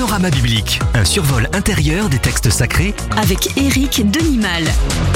Panorama biblique, un survol intérieur des textes sacrés avec Éric Denimal.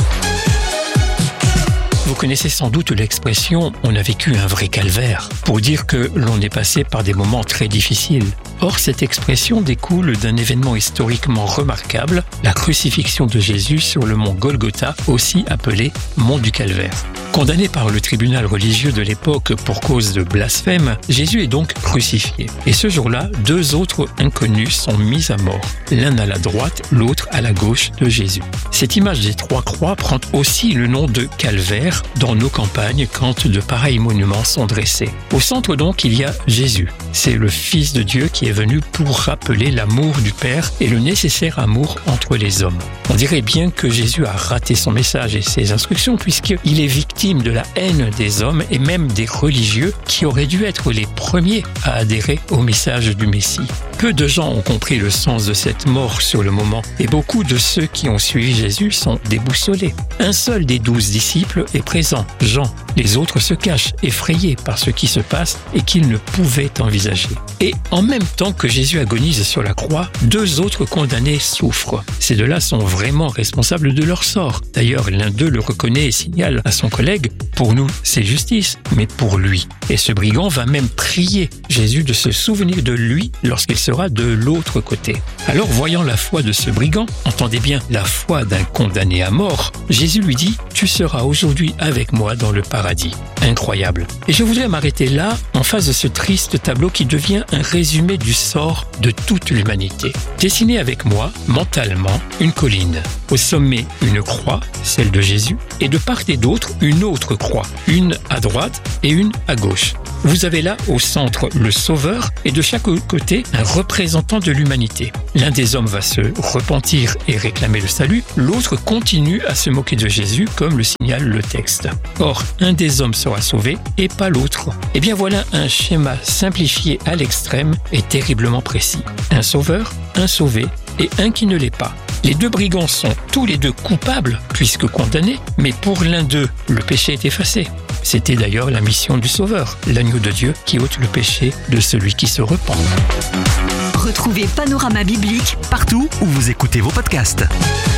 Vous connaissez sans doute l'expression « on a vécu un vrai calvaire » pour dire que l'on est passé par des moments très difficiles. Or, cette expression découle d'un événement historiquement remarquable, la crucifixion de Jésus sur le mont Golgotha, aussi appelé mont du Calvaire. Condamné par le tribunal religieux de l'époque pour cause de blasphème, Jésus est donc crucifié. Et ce jour-là, 2 autres inconnus sont mis à mort, l'un à la droite, l'autre à la gauche de Jésus. Cette image des 3 croix prend aussi le nom de calvaire dans nos campagnes quand de pareils monuments sont dressés. Au centre donc, il y a Jésus. C'est le Fils de Dieu qui est venu pour rappeler l'amour du Père et le nécessaire amour entre les hommes. On dirait bien que Jésus a raté son message et ses instructions puisqu'il est victime de la haine des hommes et même des religieux qui auraient dû être les premiers à adhérer au message du Messie. Peu de gens ont compris le sens de cette mort sur le moment et beaucoup de ceux qui ont suivi Jésus sont déboussolés. Un seul des 12 disciples est présent, Jean. Les autres se cachent, effrayés par ce qui se passe et qu'ils ne pouvaient envisager. Et en même temps que Jésus agonise sur la croix, 2 autres condamnés souffrent. Ces 2-là sont vraiment responsables de leur sort. D'ailleurs, l'un d'eux le reconnaît et signale à son collègue « Pour nous, c'est justice, mais pour lui ». Et ce brigand va même prier Jésus de se souvenir de lui lorsqu'il sera de l'autre côté. Alors, voyant la foi de ce brigand, entendez bien la foi d'un condamné à mort, Jésus lui dit « Tu seras aujourd'hui avec moi dans le paradis ». Incroyable. Et je voudrais m'arrêter là, en face de ce triste tableau qui devient un résumé du sort de toute l'humanité. Dessinez avec moi, mentalement, une colline. Au sommet, une croix, celle de Jésus, et de part et d'autre, une autre croix, une à droite et une à gauche. Vous avez là au centre le Sauveur et de chaque côté un représentant de l'humanité. L'un des hommes va se repentir et réclamer le salut, l'autre continue à se moquer de Jésus comme le signale le texte. Or, un des hommes sera sauvé et pas l'autre. Eh bien voilà un schéma simplifié à l'extrême et terriblement précis. Un sauveur, un sauvé et un qui ne l'est pas. Les 2 brigands sont tous les 2 coupables puisque condamnés, mais pour l'un d'eux, le péché est effacé. C'était d'ailleurs la mission du Sauveur, l'agneau de Dieu qui ôte le péché de celui qui se repent. Retrouvez Panorama biblique partout où vous écoutez vos podcasts.